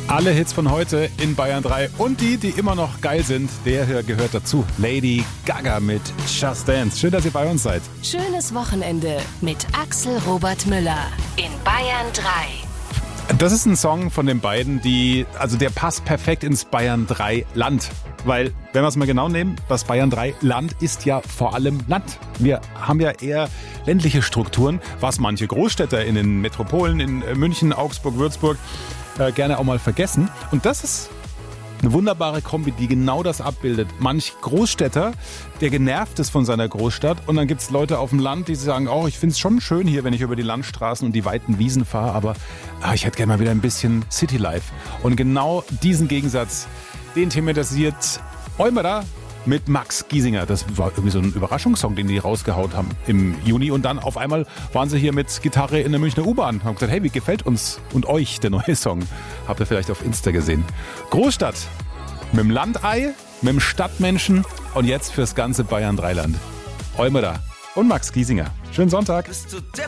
Alle Hits von heute in Bayern 3 und die immer noch geil sind, der hier gehört dazu. Lady Gaga mit Just Dance. Schön, dass ihr bei uns seid. Schönes Wochenende mit Axel Robert Müller in Bayern 3. Das ist ein Song von den beiden, der passt perfekt ins Bayern 3 Land. Weil, wenn wir es mal genau nehmen, das Bayern 3 Land ist ja vor allem Land. Wir haben ja eher ländliche Strukturen, was manche Großstädter in den Metropolen in München, Augsburg, Würzburg gerne auch mal vergessen. Und das ist eine wunderbare Kombi, die genau das abbildet. Manch Großstädter, der genervt ist von seiner Großstadt, und dann gibt es Leute auf dem Land, die sagen, ich finde es schon schön hier, wenn ich über die Landstraßen und die weiten Wiesen fahre, aber ich hätte gerne mal wieder ein bisschen Citylife. Und genau diesen Gegensatz, den thematisiert Eumerer mit Max Giesinger. Das war irgendwie so ein Überraschungssong, den die rausgehaut haben im Juni. Und dann auf einmal waren sie hier mit Gitarre in der Münchner U-Bahn und haben gesagt, hey, wie gefällt uns und euch der neue Song? Habt ihr vielleicht auf Insta gesehen. Großstadt mit dem Landei, mit dem Stadtmenschen und jetzt fürs ganze Bayern 3 Land. Eumerer und Max Giesinger. Schönen Sonntag. Bist du deppert?